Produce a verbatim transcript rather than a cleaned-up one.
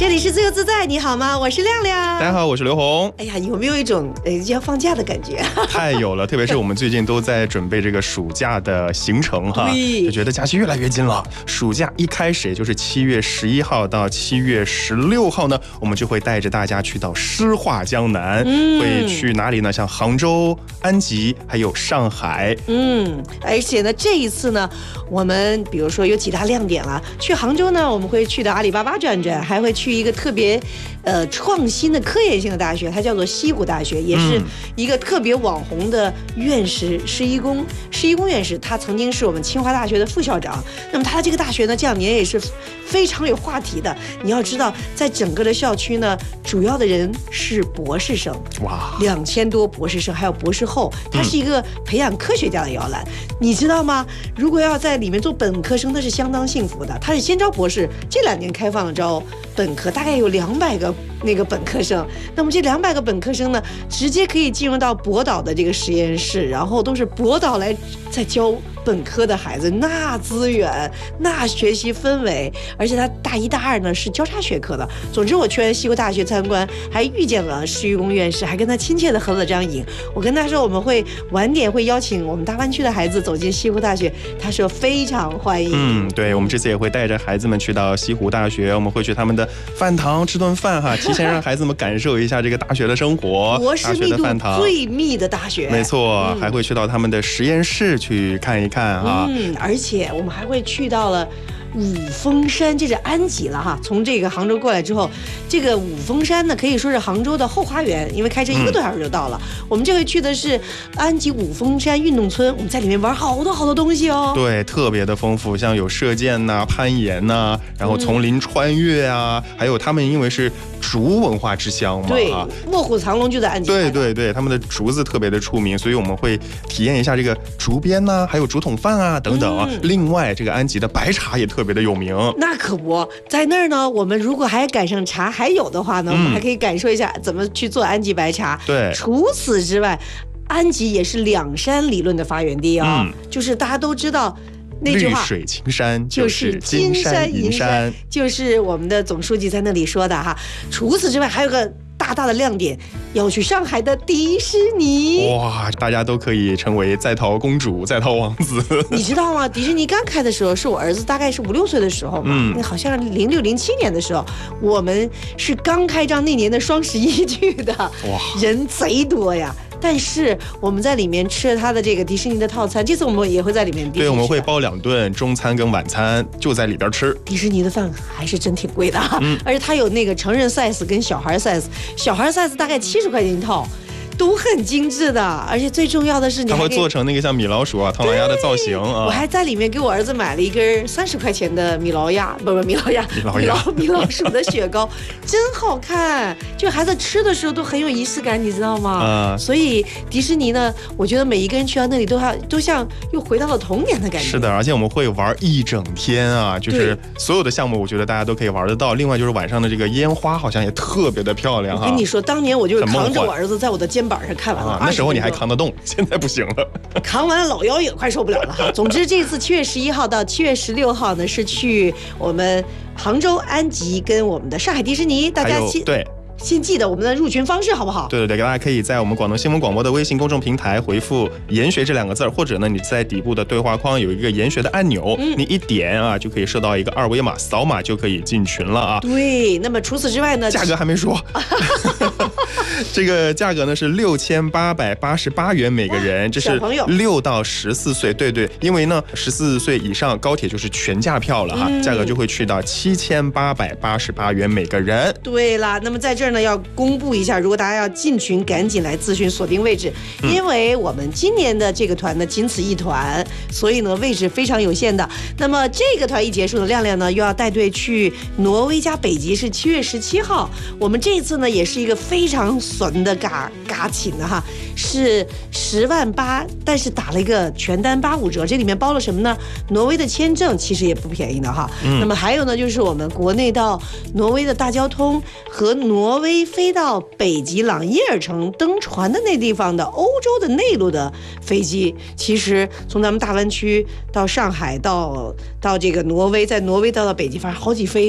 这里是自由自在，你好吗？我是亮亮。 大家好，我是刘红。 哎呀，有没有一种呃要放假的感觉？ 太有了，特别是我们最近都在准备这个暑假的行程哈，就觉得假期越来越近了。暑假一开始，也就是七月十一号到七月十六号呢，我们就会带着大家去到诗画江南，嗯、会去哪里呢？像杭州、安吉，还有上海。 嗯，而且呢，这一次呢，我们比如说有几大亮点了。去杭州呢，我们会去到阿里巴巴转转，还会去一个特别呃创新的科研性的大学，它叫做西湖大学，也是一个特别网红的院士施一公。施一公院士，他曾经是我们清华大学的副校长。那么他这个大学呢，这两年也是非常有话题的。你要知道，在整个的校区呢，主要的人是博士生，哇，两千多博士生，还有博士后，它是一个培养科学家的摇篮。嗯、你知道吗？如果要在里面做本科生，那是相当幸福的。他是先招博士，这两年开放了招本科，大概有两百个那个本科生。那么这两百个本科生呢，直接可以进入到博导的这个实验室，然后都是博导来在教本科的孩子，那资源，那学习氛围，而且他大一、大二呢是交叉学科的。总之，我去完西湖大学参观，还遇见了施一公院士，还跟他亲切的合了张影。我跟他说，我们会晚点会邀请我们大湾区的孩子走进西湖大学，他说非常欢迎。 嗯，对，我们这次也会带着孩子们去到西湖大学，我们会去他们的饭堂吃顿饭哈，提前让孩子们感受一下这个大学的生活， 博士密度最密的大学， 没错，嗯、还会去到他们的实验室去看一看哈。 嗯，而且我们还会去到了五峰山，这是安吉了哈。从这个杭州过来之后，这个五峰山呢可以说是杭州的后花园，因为开车一个多小时就到了。嗯、我们这回去的是安吉五峰山运动村，我们在里面玩好多好多东西哦。 对，特别的丰富，像有射箭呐、啊、攀岩呐、啊，然后丛林穿越啊，嗯、还有他们因为是竹文化之乡嘛， 对，卧虎藏龙就在安吉。 对对对，他们的竹子特别的出名，所以我们会体验一下这个竹编呐、啊，还有竹筒饭啊等等啊。嗯、另外，这个安吉的白茶也特别的有名。 那可不，在那儿呢，我们如果还赶上茶还有的话呢，嗯、我们还可以感受一下怎么去做安吉白茶。 对， 除此之外，安吉也是两山理论的发源地啊、哦，嗯、就是大家都知道。那句话， 绿水青山就是金山银山， 就是我们的总书记在那里说的哈。除此之外，还有个大大的亮点，要去上海的迪士尼。 哇，大家都可以成为在逃公主、在逃王子。 你知道吗？迪士尼刚开的时候，是我儿子大概是五六岁的时候嘛，嗯，好像零六零七年的时候，我们是刚开张那年的双十一去的，哇，人贼多呀。但是我们在里面吃了它的这个迪士尼的套餐，这次我们也会在里面。 对，我们会包两顿，中餐跟晚餐就在里边吃。 迪士尼的饭还是真挺贵的，嗯、而且它有那个成人 size 跟小孩 size， 小孩 size 大概七十块钱一套。都很精致的，而且最重要的是，你它会做成那个像米老鼠啊、唐老鸭的造型啊。 我还在里面给我儿子买了一根三十块钱的米老鸭，不不米老鸭， 米老鸭米老鼠的雪糕，真好看。就孩子吃的时候都很有仪式感，你知道吗？啊、所以迪士尼呢，我觉得每一个人去到那里都还都像又回到了童年的感觉。 是的，而且我们会玩一整天啊，就是所有的项目，我觉得大家都可以玩得到。另外就是晚上的这个烟花好像也特别的漂亮哈。 我跟你说，当年我就是扛着我儿子在我的肩膀上看完了。 啊、那时候你还扛得动，现在不行了， 扛完了老腰也快受不了了哈。总之，这次七月十一号到七月十六号呢，是去我们杭州安吉跟我们的上海迪士尼，大家对。 先记得我们的入群方式好不好？ 对对对，大家可以在我们广东新闻广播的微信公众平台回复研学这两个字，或者呢你在底部的对话框有一个研学的按钮，嗯、你一点啊就可以收到一个二维码，扫码就可以进群了啊。 对，那么除此之外呢， 价格还没说这个价格呢是六千八百八十八元每个人，这是六到十四岁，对对，因为呢十四岁以上高铁就是全价票了哈，嗯、价格就会去到七千八百八十八元每个人。 对啦，那么在这儿呢要公布一下，如果大家要进群，赶紧来咨询锁定位置，因为我们今年的这个团呢仅此一团，所以呢位置非常有限的。那么这个团一结束呢，亮亮呢又要带队去挪威加北极，是七月十七号。我们这一次呢也是一个非常损的嘎嘎请的哈，是十万八，但是打了一个全单八五折，这里面包了什么呢？挪威的签证其实也不便宜的哈。嗯、那么还有呢，就是我们国内到挪威的大交通和挪威飞到北极朗耶尔城登船的那地方的欧洲的内陆的飞机，其实从咱们大湾区到上海到到这个挪威，在挪威到到北极，反正好几飞。